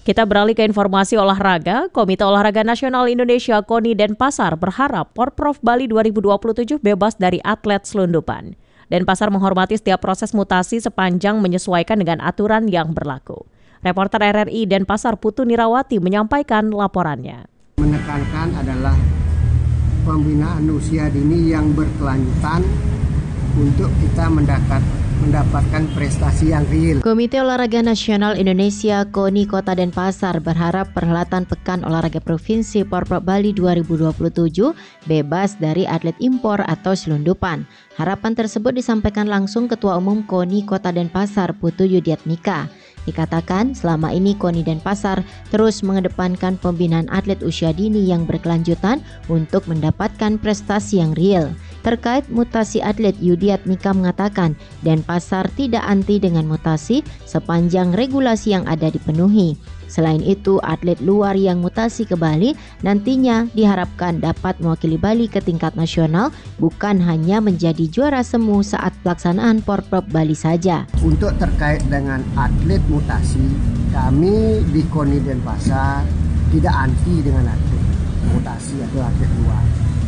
Kita beralih ke informasi olahraga. Komite Olahraga Nasional Indonesia KONI Denpasar berharap Porprov Bali 2027 bebas dari atlet selundupan. Denpasar menghormati setiap proses mutasi sepanjang menyesuaikan dengan aturan yang berlaku. Reporter RRI Denpasar Putu Nirawati menyampaikan laporannya. Menekankan adalah pembinaan usia dini yang berkelanjutan untuk kita mendapatkan prestasi yang real. Komite Olahraga Nasional Indonesia KONI Kota Denpasar berharap perhelatan Pekan Olahraga Provinsi Porprov Bali 2027 bebas dari atlet impor atau selundupan. Harapan tersebut disampaikan langsung Ketua Umum KONI Kota Denpasar Putu Yudiatmika. Dikatakan selama ini KONI Denpasar terus mengedepankan pembinaan atlet usia dini yang berkelanjutan untuk mendapatkan prestasi yang real. Terkait mutasi atlet, Yudiatmika mengatakan Denpasar tidak anti dengan mutasi sepanjang regulasi yang ada dipenuhi. Selain itu, atlet luar yang mutasi ke Bali nantinya diharapkan dapat mewakili Bali ke tingkat nasional, bukan hanya menjadi juara semu saat pelaksanaan Porprov Bali saja. Untuk terkait dengan atlet mutasi, kami di KONI Denpasar tidak anti dengan atlet mutasi atau atlet luar.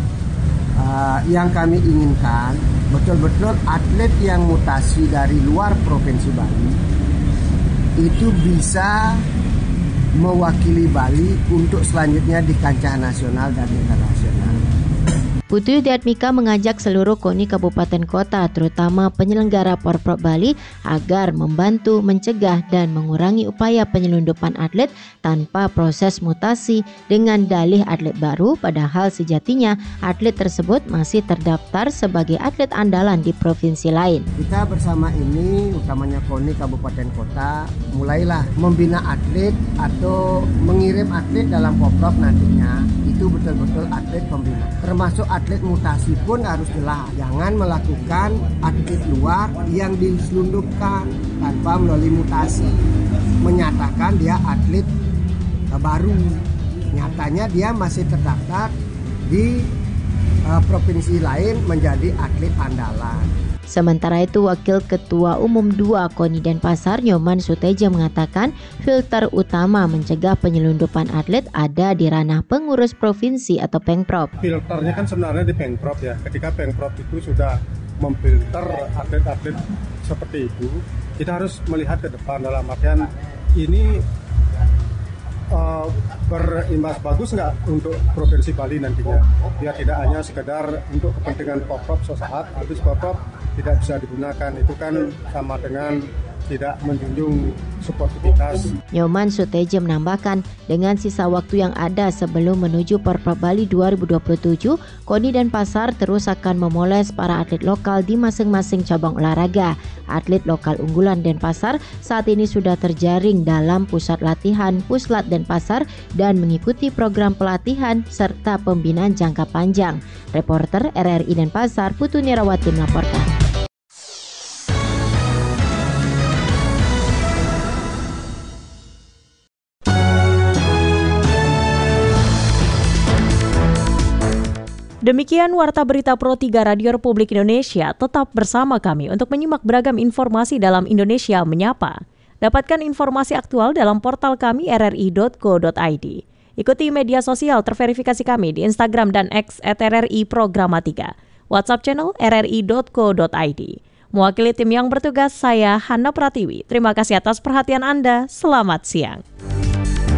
Yang kami inginkan betul-betul atlet yang mutasi dari luar Provinsi Bali itu bisa mewakili Bali untuk selanjutnya di kancah nasional dan internasional. Putu Yudiatmika mengajak seluruh KONI kabupaten kota, terutama penyelenggara Porprov Bali, agar membantu mencegah dan mengurangi upaya penyelundupan atlet tanpa proses mutasi dengan dalih atlet baru, padahal sejatinya atlet tersebut masih terdaftar sebagai atlet andalan di provinsi lain. Kita bersama ini, utamanya KONI kabupaten kota, mulailah membina atlet atau mengirim atlet dalam Porprov nantinya, itu betul-betul atlet pembina. Termasuk atlet mutasi pun harus jelas. Jangan melakukan atlet luar yang diselundupkan tanpa melalui mutasi. Menyatakan dia atlet baru. Nyatanya dia masih terdaftar di provinsi lain menjadi atlet andalan. Sementara itu, Wakil Ketua Umum 2 KONI Denpasar Nyoman Suteja mengatakan filter utama mencegah penyelundupan atlet ada di ranah pengurus provinsi atau Pengprov. Filternya kan sebenarnya di Pengprov ya. Ketika Pengprov itu sudah memfilter atlet-atlet seperti itu, kita harus melihat ke depan dalam artian ini berimbas bagus nggak untuk Provinsi Bali nantinya. Dia tidak hanya sekedar untuk kepentingan Porprov sesaat, habis Porprov tidak bisa digunakan. Itu kan sama dengan tidak menjunjung sportivitas. Nyoman Suteja menambahkan, dengan sisa waktu yang ada sebelum menuju Porprov Bali 2027, KONI Denpasar terus akan memoles para atlet lokal di masing-masing cabang olahraga. Atlet lokal unggulan Denpasar saat ini sudah terjaring dalam pusat latihan Puslat Denpasar dan mengikuti program pelatihan serta pembinaan jangka panjang. Reporter RRI Denpasar Putu Nirawati melaporkan. Demikian Warta Berita Pro 3 Radio Republik Indonesia. Tetap bersama kami untuk menyimak beragam informasi dalam Indonesia Menyapa. Dapatkan informasi aktual dalam portal kami rri.co.id. Ikuti media sosial terverifikasi kami di Instagram dan X @RRI_Programa3. WhatsApp channel rri.co.id. Mewakili tim yang bertugas, saya Hana Pratiwi. Terima kasih atas perhatian Anda. Selamat siang.